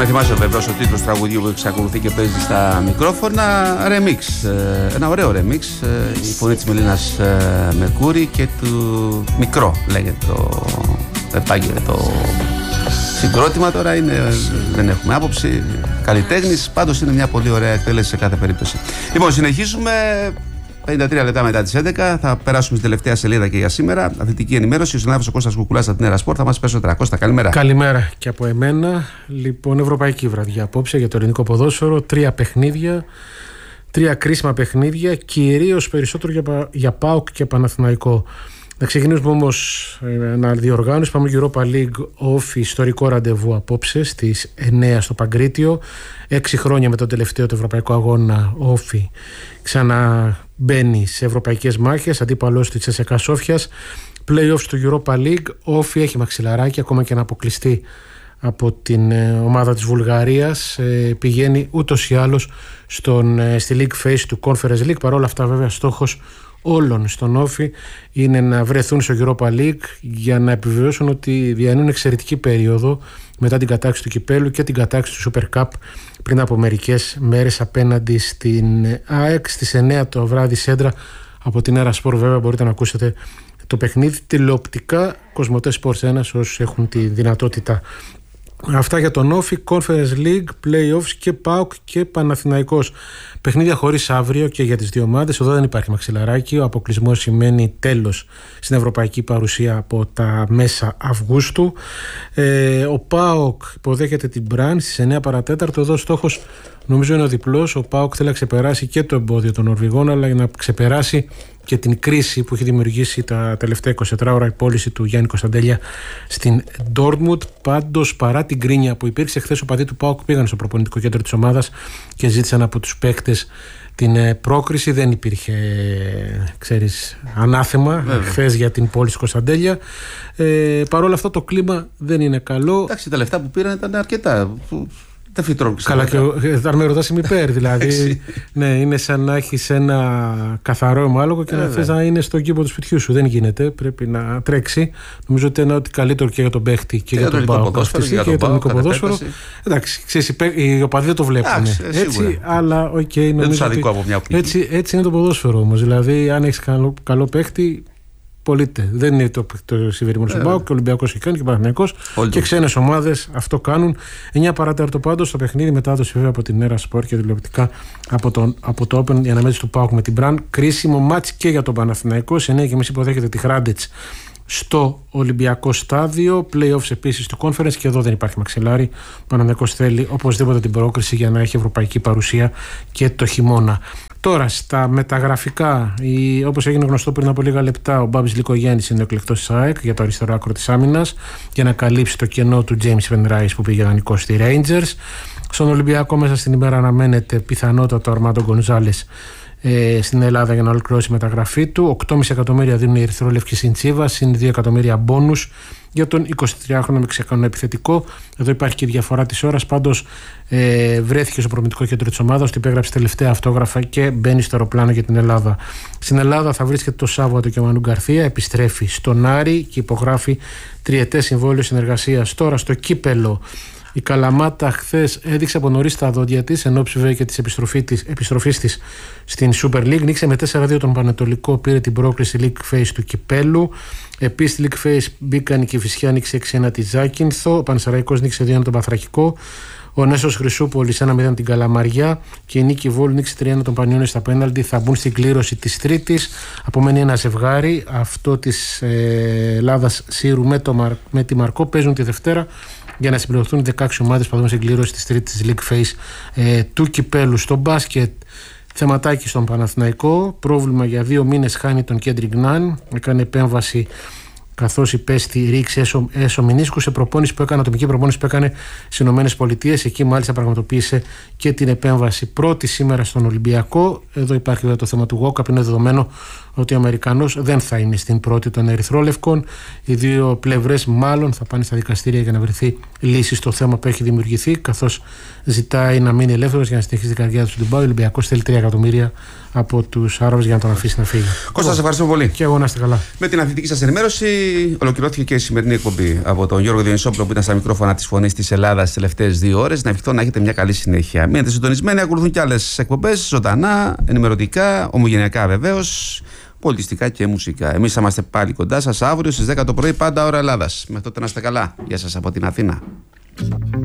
με θυμάσαι βεβαίως ο τίτλος τραγουδιού που εξακολουθεί και παίζει στα μικρόφωνα. Remix, ένα ωραίο remix. Η φωνή της Μελίνας Μερκούρη και του Μικρό λέγεται το επάγγελμα, το συγκρότημα. Τώρα δεν έχουμε άποψη. Καλλιτέχνης, πάντως είναι μια πολύ ωραία εκτέλεση σε κάθε περίπτωση. Λοιπόν, συνεχίζουμε. 53 λεπτά μετά τις 11 θα περάσουμε στην τελευταία σελίδα και για σήμερα. Αθλητική ενημέρωση. Ο συνάδελφος ο Κώστας Κουκουλάς από την Έρα Σπορ θα μας πέσει 300. Καλημέρα. Καλημέρα και από εμένα. Λοιπόν, ευρωπαϊκή βραδιά απόψε για το ελληνικό ποδόσφαιρο. 3 παιχνίδια. 3 κρίσιμα παιχνίδια. Κυρίως περισσότερο για ΠΑΟΚ και Παναθηναϊκό. Να ξεκινήσουμε όμως ένα διοργάνωση. Πάμε Europa League Όφη, ιστορικό ραντεβού απόψε στις 9 στο Παγκρίτιο. 6 χρόνια με τον τελευταίο του ευρωπαϊκό αγώνα, Όφη ξαναμπαίνει σε ευρωπαϊκές μάχες. Αντίπαλος του CSKA Σόφιας. Play-offs του Europa League. Όφη έχει μαξιλαράκι, ακόμα και να αποκλειστεί από την ομάδα της Βουλγαρίας. Πηγαίνει ούτως ή άλλως στη League Phase του Conference League. Παρ' όλα αυτά, βέβαια, στόχος όλων στον Όφη είναι να βρεθούν στο Europa League για να επιβεβαιώσουν ότι διανύουν εξαιρετική περίοδο μετά την κατάκτηση του κυπέλου και την κατάκτηση του Super Cup πριν από μερικές μέρες απέναντι στην ΑΕΚ στις 9 το βράδυ Σέντρα από την Έρα Σπορ. Βέβαια μπορείτε να ακούσετε το παιχνίδι τηλεοπτικά Κοσμοτέ Sports 1 όσους έχουν τη δυνατότητα. Αυτά για τον Όφη, Conference League, Play-offs και ΠΑΟΚ και Παναθηναϊκός. Παιχνίδια χωρίς αύριο και για τις δύο ομάδες. Εδώ δεν υπάρχει μαξιλαράκι. Ο αποκλεισμός σημαίνει τέλος στην ευρωπαϊκή παρουσία από τα μέσα Αυγούστου. Ο ΠΑΟΚ υποδέχεται την Μπραν στις 9 παρατέταρτο. Εδώ στόχος νομίζω είναι ο διπλός. Ο ΠΑΟΚ θέλει να ξεπεράσει και το εμπόδιο των Νορβηγών, αλλά για να ξεπεράσει και την κρίση που έχει δημιουργήσει τα τελευταία 24 ώρα η πώληση του Γιάννη Κωνσταντέλια στην Ντόρτμουντ. Πάντως, παρά την κρίνια που υπήρξε χθες, ο παδί του ΠΑΟΚ πήγαν στο προπονητικό κέντρο της ομάδας και ζήτησαν από τους παίκτες την πρόκριση. Δεν υπήρχε, ανάθεμα χθες για την πώληση Κωνσταντέλια. Παρ' όλα αυτά το κλίμα δεν είναι καλό. Εντάξει, τα λεφτά που πήραν ήταν αρκετά. Δεν φυτρώνει. Καλά, και αν με ρωτάς είμαι υπέρ. Δηλαδή, ναι, είναι σαν να έχεις ένα καθαρό αιμάλογο και να θες να είναι στον κήπο του σπιτιού σου. Δεν γίνεται. Πρέπει να τρέξει. Νομίζω ότι είναι ό,τι καλύτερο και για τον παίχτη και για τον ΠΑΟΚ και για το ελληνικό ποδόσφαιρο. Εντάξει, ξέρεις, οι οπαδοί δεν το βλέπουν έτσι, αλλά οκ. Δεν τους αδικώ από μια οπτική. Έτσι είναι το ποδόσφαιρο όμως. Δηλαδή, αν έχεις καλό παίχτη. Πωλείται. Δεν είναι το συμβαίνει μόνο στον ΠΑΟΚ, και ο Ολυμπιακός έχει κάνει και ο Παναθηναϊκός και ξένες ομάδες αυτό κάνουν. 9 παρατέταρτο πάντως στο παιχνίδι, μετάδοση βέβαια από την Έρα Σπορ και τηλεοπτικά από το Open, η αναμέτρηση του ΠΑΟΚ με την Μπραν. Κρίσιμο μάτς και για τον Παναθηναϊκό. Σε 9.30 υποδέχεται τη Hrádec στο Ολυμπιακό στάδιο. Play-offs επίσης του Conference και εδώ δεν υπάρχει μαξιλάρι. Ο Παναθηναϊκός θέλει οπωσδήποτε την πρόκριση για να έχει ευρωπαϊκή παρουσία και το χειμώνα. Τώρα στα μεταγραφικά, όπως έγινε γνωστό πριν από λίγα λεπτά, ο Μπάμπης Λικογιάννης είναι εκλεκτός της ΑΕΚ για το αριστερό άκρο της άμυνας για να καλύψει το κενό του James Van Rice που πήγε δανεικό στη Rangers. Στον Ολυμπιακό μέσα στην ημέρα αναμένεται πιθανότατο Αρμάντο Γκονζάλες στην Ελλάδα για να ολοκληρώσει η μεταγραφή του. 8,5 εκατομμύρια δίνουν οι ερυθρόλευκοι στην Τσίβα, συν 2 εκατομμύρια μπόνους για τον 23χρονο μεξικανό επιθετικό. Εδώ υπάρχει και η διαφορά της ώρας. Πάντως βρέθηκε στο προπονητικό κέντρο της ομάδας ότι υπέγραψε τελευταία αυτόγραφα και μπαίνει στο αεροπλάνο για την Ελλάδα. Στην Ελλάδα θα βρίσκεται το Σάββατο και ο Μανού Γκαρθία. Επιστρέφει στον Άρη και υπογράφει τριετές συμβόλαιο συνεργασίας. Τώρα στο κύπελο. Η Καλαμάτα χθες έδειξε από νωρίς τα δόντια της, ενώ ψηφίζει και της επιστροφής της στην Super League. Νίξε με 4-2 τον Πανετολικό, πήρε την πρόκριση League Phase του κυπέλου. Επίσης στη League Phase μπήκαν η Κηφισιά, νίξε 6-1 τη Ζάκυνθο. Ο Πανσεραϊκός νίξε 2-1 τον Παθρακικό. Ο Νέσος Χρυσούπολης 1-0 την Καλαμαριά και η Νίκη Βόλου νίξε 3-1 τον Πανιόνιο στα πέναλτι. Θα μπουν στην κλήρωση της Τρίτης. Απομένει ένα ζευγάρι, αυτό της Ελλάδας Σύρου με τη Μαρκό. Παίζουν τη Δευτέρα για να συμπληρωθούν οι 16 ομάδες που θα δουν στην κλήρωση της Τρίτης League Phase του κυπέλου. Στο μπάσκετ, θεματάκι στον Παναθηναϊκό. Πρόβλημα για 2 μήνες, χάνει τον Κέντρικ Ναν. Έκανε επέμβαση καθώς υπέστη ρήξη έσω μηνίσκου σε προπόνηση που έκανε, ατομική προπόνηση που έκανε στις ΗΠΑ. Εκεί μάλιστα πραγματοποίησε και την επέμβαση πρώτη σήμερα στον Ολυμπιακό. Εδώ υπάρχει βέβαια το θέμα του Γόκαπ. Είναι δεδομένο ότι ο Αμερικανός δεν θα είναι στην πρώτη των Ερυθρόλευκων. Οι δύο πλευρές μάλλον θα πάνε στα δικαστήρια για να βρεθεί λύση στο θέμα που έχει δημιουργηθεί, καθώς ζητάει να μείνει ελεύθερος για να συνεχίσει την καρδιά του στην Ντουμπάι. Ο Ολυμπιακός θέλει 3 εκατομμύρια από τους Άραβες για να τον αφήσει να φύγει. Κώστα, σε ευχαριστώ πολύ. Και εγώ να είστε καλά. Με την αθλητική σας ενημέρωση ολοκληρώθηκε και η σημερινή εκπομπή από τον Γιώργο Διονυσόπουλο που ήταν στα μικρόφωνα της Φωνής της Ελλάδας τις τελευταίες 2 ώρες. Να ευχηθώ να έχετε μια καλή συνέχεια. Μείνετε συντονισμένοι, ακολουθούν και άλλες εκπομπές, ζωντανά, ενημερωτικά, ομογενειακά βεβαίως, πολιτιστικά και μουσικά. Εμείς θα είμαστε πάλι κοντά σας αύριο στις 10 το πρωί, πάντα ώρα Ελλάδας. Μέχρι τότε να είστε καλά. Γεια σας από την Αθήνα.